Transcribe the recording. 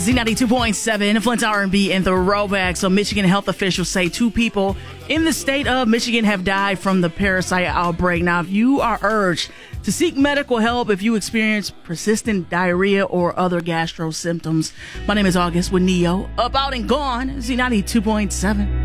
Z92.7, Flint's R&B and Throwback. So Michigan health officials say 2 people in the state of Michigan have died from the parasite outbreak. Now, if you are urged to seek medical help if you experience persistent diarrhea or other gastro symptoms. My name is August with Neo. Up, out, and gone. Z92.7.